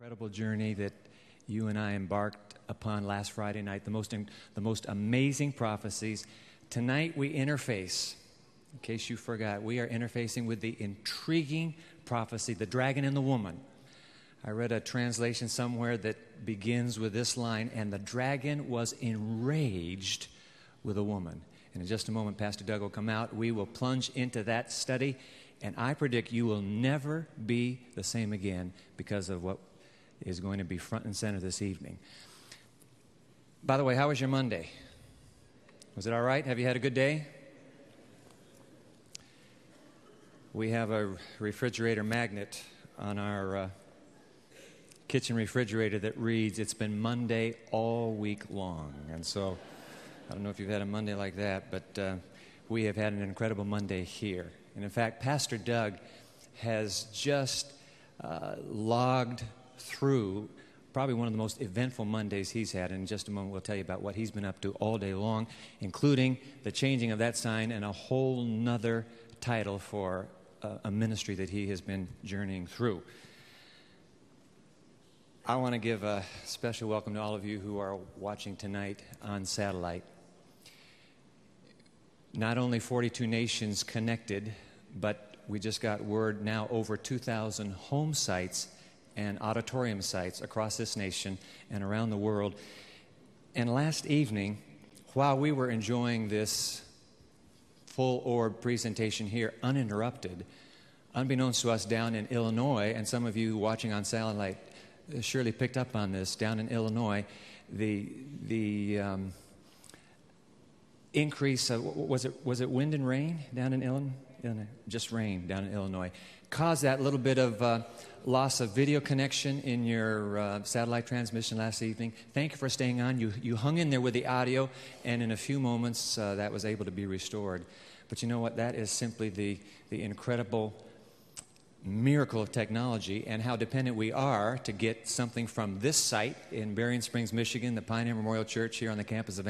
Incredible journey that you and I embarked upon last Friday night, the most amazing prophecies. Tonight we interface, in case you forgot, we are interfacing with the intriguing prophecy, the dragon and the woman. I read a translation somewhere that begins with this line, and the dragon was enraged with a woman. And in just a moment, Pastor Doug will come out. We will plunge into that study, and I predict you will never be the same again because of what is going to be front and center this evening. By the way, how was your Monday? Was it all right? Have you had a good day? We have a refrigerator magnet on our kitchen refrigerator that reads, "It's been Monday all week long." And so, I don't know if you've had a Monday like that, but we have had an incredible Monday here. And in fact, Pastor Doug has just logged through probably one of the most eventful Mondays he's had. In just a moment, we'll tell you about what he's been up to all day long, including the changing of that sign and a whole nother title for a ministry that he has been journeying through. I want to give a special welcome to all of you who are watching tonight on satellite. Not only 42 nations connected, but we just got word now over 2,000 home sites and auditorium sites across this nation and around the world. And last evening, while we were enjoying this full-orb presentation here uninterrupted, unbeknownst to us down in Illinois, and some of you watching on satellite surely picked up on this, down in Illinois, the increase of, was it wind and rain down in Illinois? Just rain down in Illinois caused that little bit of loss of video connection in your satellite transmission last evening. Thank you for staying on. You hung in there with the audio, and in a few moments that was able to be restored. But you know what? That is simply the incredible miracle of technology and how dependent we are to get something from this site in Berrien Springs, Michigan, the Pioneer Memorial Church here on the campus of